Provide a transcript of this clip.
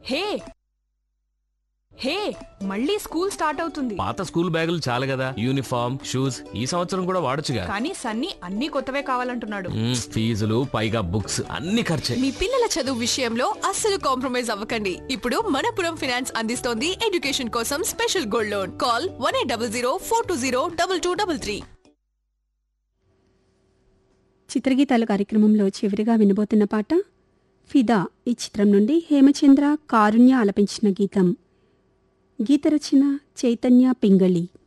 హే హే మళ్ళీ school start అవుతుంది. పాత స్కూల్ బ్యాగులు చాలు కదా, యూనిఫామ్ షూస్ ఈ సంవత్సరం కూడా వాడొచ్చుగా. కానీ సన్నీ అన్ని కొత్తవే కావాలంటున్నాడు. ఫీజులు పైగా బుక్స్ అన్ని ఖర్చే. మీ పిల్లల చదువు విషయంలో అస్సలు కాంప్రమైజ్ అవ్వకండి. ఇప్పుడు మనపురం ఫైనాన్స్ అందిస్తోంది ఎడ్యుకేషన్ కోసం స్పెషల్ గోల్డ్ లోన్. కాల్ 1800 420 2233. చిత్రగీతాల కార్యక్రమంలో చివరిగా వినబోతున్న పాట ఫిదా ఈ చిత్రం నుండి హేమచంద్ర కారుణ్య ఆలపించిన గీతం. గీత రచన చైతన్య పింగళి.